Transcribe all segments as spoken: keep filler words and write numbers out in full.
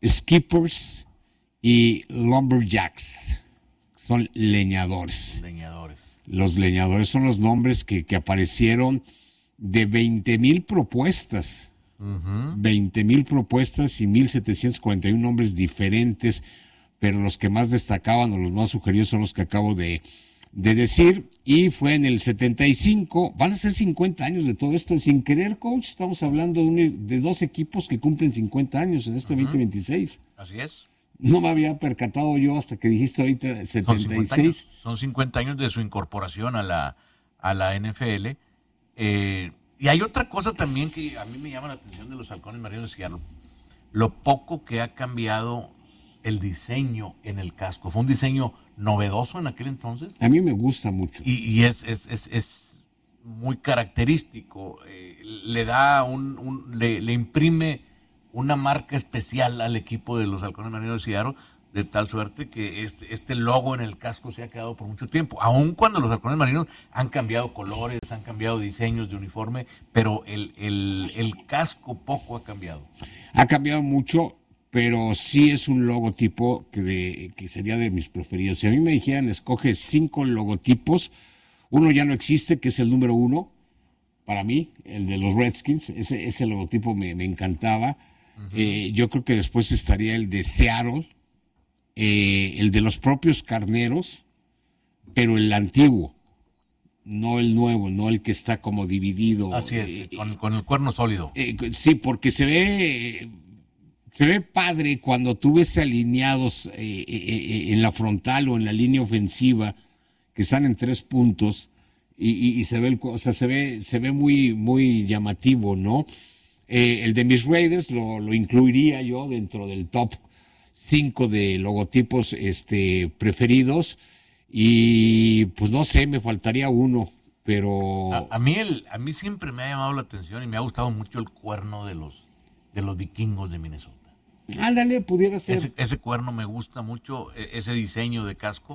Skippers y Lumberjacks. Son leñadores. Leñadores. Los leñadores son los nombres que, que aparecieron de veinte mil propuestas. Uh-huh. veinte mil propuestas y mil setecientos cuarenta y uno nombres diferentes, pero los que más destacaban o los más sugeridos son los que acabo de, de decir. Y fue en el setenta y cinco, van a ser cincuenta años de todo esto. Sin querer, coach, estamos hablando de, un, de dos equipos que cumplen cincuenta años en este uh-huh. veinte veintiséis. Así es. No me había percatado yo hasta que dijiste ahorita setenta y seis. Son cincuenta años de su incorporación a la, a la N F L. Eh, y hay otra cosa también que a mí me llama la atención de los Halcones Marinos de Seattle. Lo poco que ha cambiado el diseño en el casco. Fue un diseño novedoso en aquel entonces. A mí me gusta mucho. Y, y es, es, es, es muy característico. Eh, le da un, un le, le imprime una marca especial al equipo de los Halcones Marinos de Seattle, de tal suerte que este, este logo en el casco se ha quedado por mucho tiempo, aun cuando los Halcones Marinos han cambiado colores, han cambiado diseños de uniforme, pero el, el, el casco poco ha cambiado. Ha cambiado mucho, pero sí es un logotipo que, de, que sería de mis preferidos. Si a mí me dijeran, escoge cinco logotipos, uno ya no existe, que es el número uno, para mí, el de los Redskins, ese, ese logotipo me, me encantaba. Uh-huh. Eh, yo creo que después estaría el de Seattle, eh, el de los propios Carneros, pero el antiguo, no el nuevo, no el que está como dividido. Así es, eh, con, con el cuerno sólido. Eh, sí, porque se ve, se ve padre cuando tú ves alineados eh, eh, en la frontal o en la línea ofensiva, que están en tres puntos, y, y, y se ve, el, o sea, se ve, se ve muy, muy llamativo, ¿no? Eh, el de mis Raiders lo, lo incluiría yo dentro del top cinco de logotipos este, preferidos, y pues no sé, me faltaría uno, pero... A, a, mí el, a mí siempre me ha llamado la atención y me ha gustado mucho el cuerno de los, de los vikingos de Minnesota. Ándale, pudiera ser. Ese, ese cuerno me gusta mucho, ese diseño de casco.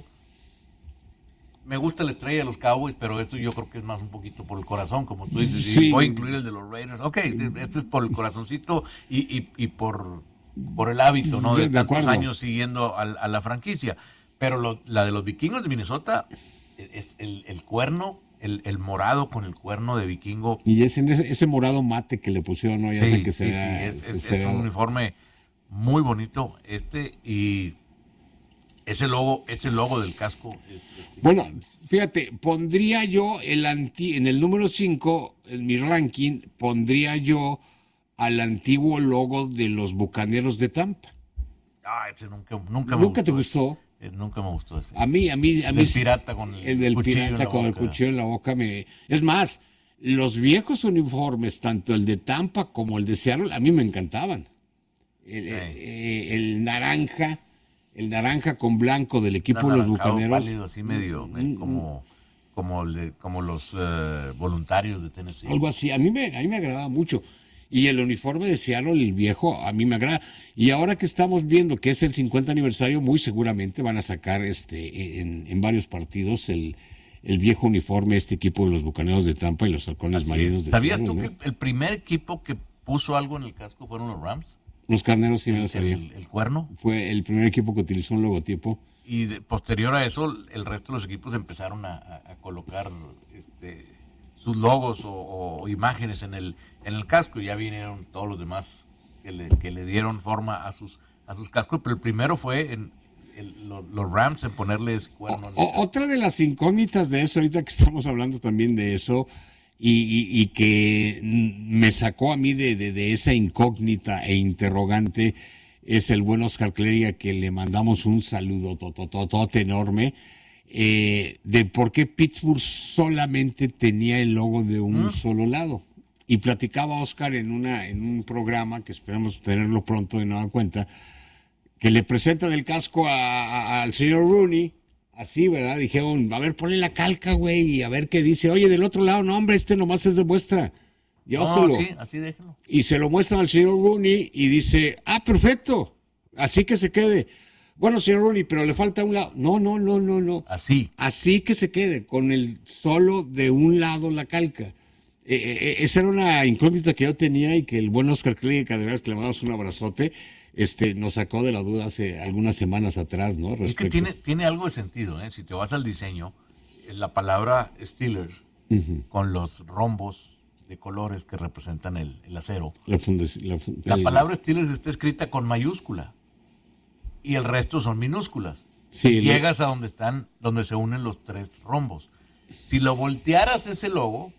Me gusta la estrella de los Cowboys, pero esto yo creo que es más un poquito por el corazón, como tú dices. Sí. Voy a incluir el de los Raiders. Ok, este es por el corazoncito y, y, y por, por el hábito, ¿no? De, de tantos acuerdo. años siguiendo a, a la franquicia. Pero lo, la de los vikingos de Minnesota es el, el cuerno, el, el morado con el cuerno de vikingo. Y ese, ese morado mate que le pusieron, ¿no? Ya sí, sé que sí, se sí, vea, es, se es, se es un uniforme muy bonito este y... Ese logo, ese logo del casco es, es... Bueno, fíjate, pondría yo el anti, en el número cinco, en mi ranking, pondría yo al antiguo logo de los Bucaneros de Tampa. Ah, ese nunca, nunca me ¿Nunca gustó te gustó? Ese. Nunca me gustó ese. A mí, a mí, a mí. El pirata con el, el del cuchillo pirata con el cuchillo en la boca me. Es más, los viejos uniformes, tanto el de Tampa como el de Seattle, a mí me encantaban. El, sí. eh, el naranja. El naranja con blanco del equipo de los Bucaneros. Pálido, así medio, mm, como, como, el de, como los uh, voluntarios de Tennessee. Algo así, a mí, me, a mí me agradaba mucho. Y el uniforme de Seattle, el viejo, a mí me agrada. Y ahora que estamos viendo que es el cincuenta aniversario, muy seguramente van a sacar este en, en varios partidos el, el viejo uniforme de este equipo de los Bucaneros de Tampa y los Halcones así Marinos es. de ¿Sabías Seattle? ¿Sabías tú ¿no? que el primer equipo que puso algo en el casco fueron los Rams? Los Carneros sí me lo sabía. El, el cuerno. Fue el primer equipo que utilizó un logotipo. Y de, posterior a eso, el resto de los equipos empezaron a, a, a colocar este, sus logos o, o imágenes en el en el casco. Y ya vinieron todos los demás que le, que le dieron forma a sus a sus cascos. Pero el primero fue en el, los, los Rams en ponerles cuerno. O, o, otra de las incógnitas de eso, ahorita que estamos hablando también de eso... Y, y, y que me sacó a mí de, de, de esa incógnita e interrogante es el buen Oscar Cleria, que le mandamos un saludo totototote enorme, eh, de por qué Pittsburgh solamente tenía el logo de un ¿Mm? solo lado. Y platicaba Oscar en, una, en un programa, que esperamos tenerlo pronto de nueva cuenta, que le presentan el casco a, a, al señor Rooney. Así, ¿verdad? Dijeron, a ver, ponle la calca, güey, y a ver qué dice. Oye, del otro lado, no, hombre, este nomás es de muestra. Llévaselo. No, sí, así déjalo. Y se lo muestran al señor Rooney y dice, ah, perfecto, así que se quede. Bueno, señor Rooney, pero le falta un lado. No, no, no, no, no. Así. Así que se quede, con el solo de un lado la calca. Eh, eh, esa era una incógnita que yo tenía y que el buen Oscar Cleria, que de verdad que le mandamos un abrazote, este, nos sacó de la duda hace algunas semanas atrás, ¿no? Respecto. Es que tiene, tiene algo de sentido, ¿eh? Si te vas al diseño, la palabra Steelers, uh-huh, con los rombos de colores que representan el, el acero. La, fundes, la, fund- la palabra Steelers está escrita con mayúscula y el resto son minúsculas. Sí, llegas le... a donde están, donde se unen los tres rombos. Si lo voltearas ese logo,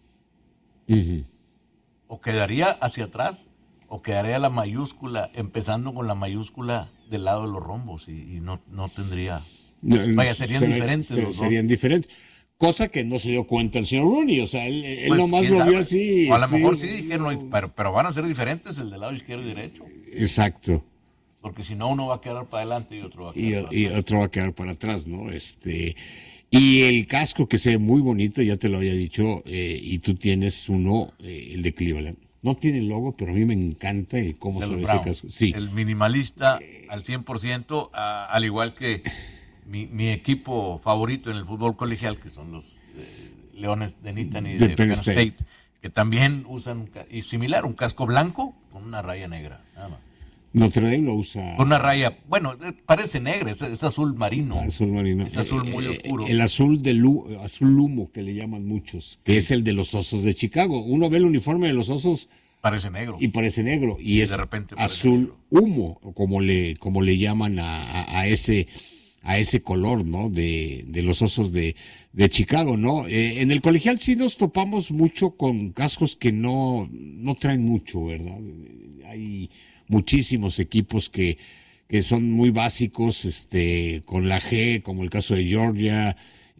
uh-huh, o quedaría hacia atrás, o quedaría la mayúscula, empezando con la mayúscula del lado de los rombos, y, y no, no tendría... No, vaya, serían ser, diferentes. Ser, los serían dos. diferentes. Cosa que no se dio cuenta el señor Rooney, o sea, él, él pues, nomás lo vio así. O a lo sí, mejor sí dijeron, pero, pero van a ser diferentes el del lado izquierdo y derecho. Exacto. Porque si no, uno va a quedar para adelante y otro va a quedar y, para y atrás. otro va a quedar para atrás, ¿no? Este... Y el casco que se ve muy bonito, ya te lo había dicho, eh, y tú tienes uno, eh, el de Cleveland. No tiene logo, pero a mí me encanta el cómo se ve ese casco. Sí. El minimalista eh, al cien por ciento, a, al igual que mi, mi equipo favorito en el fútbol colegial, que son los eh, Leones de Nittany y de, de Penn State, State, que también usan, y similar, un casco blanco con una raya negra, nada más. Notre Dame lo usa. Con una raya, bueno, parece negra, es, es azul marino. Ah, azul marino. Es azul muy eh, oscuro. El azul de lu, azul humo que le llaman muchos, que es el de los Osos de Chicago. Uno ve el uniforme de los Osos. Parece negro. Y parece negro. Y, y es de repente azul negro. humo, como le, como le llaman a, a, a ese, a ese color, ¿no? De, de los Osos de, de Chicago, ¿no? Eh, en el colegial sí nos topamos mucho con cascos que no, no traen mucho, ¿verdad? Hay muchísimos equipos que, que son muy básicos, este, con la G, como el caso de Georgia,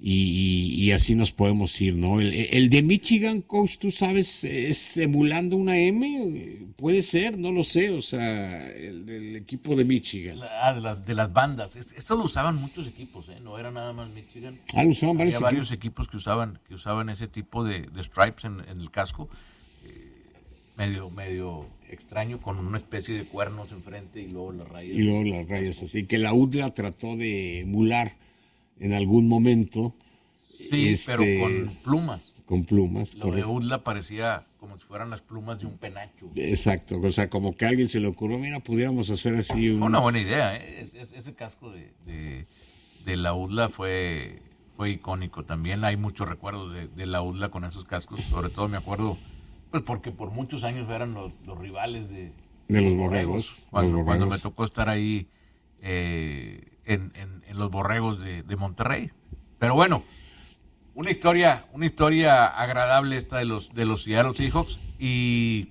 y, y, y así nos podemos ir, ¿no? El, el de Michigan, coach, tú sabes, es emulando una M, puede ser, no lo sé, o sea, el del equipo de Michigan. Ah, de, la, de las bandas, es, eso lo usaban muchos equipos, ¿eh? No era nada más Michigan. Ah, lo usaban varios Había equipos. varios equipos que usaban, que usaban ese tipo de, de stripes en, en el casco, eh, medio, medio extraño, con una especie de cuernos enfrente y luego las rayas. Y luego las rayas, así que la U D L A trató de emular en algún momento. Sí, este, pero con plumas. Con plumas. Lo correcto. De U D L A parecía como si fueran las plumas de un penacho. Exacto, o sea, como que a alguien se le ocurrió, mira, pudiéramos hacer así. Un... Fue una buena idea, ¿eh? Es, es, ese casco de, de, de la U D L A fue, fue icónico. También hay muchos recuerdos de, de la U D L A con esos cascos. Sobre todo me acuerdo, pues porque por muchos años eran los, los rivales de, de los borregos. Cuando, los borregos. cuando me tocó estar ahí eh, en, en, en los borregos de, de Monterrey. Pero bueno, una historia, una historia agradable esta de los de los Seattle Seahawks, y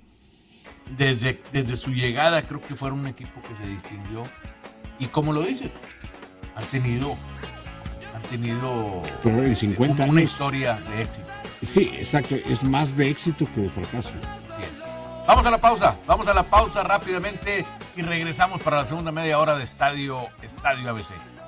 desde, desde su llegada creo que fueron un equipo que se distinguió, y como lo dices, han tenido han tenido en cincuenta una años. Historia de éxito. Sí, exacto, es más de éxito que de fracaso. Bien. Vamos a la pausa, vamos a la pausa rápidamente y regresamos para la segunda media hora de Estadio Estadio A B C.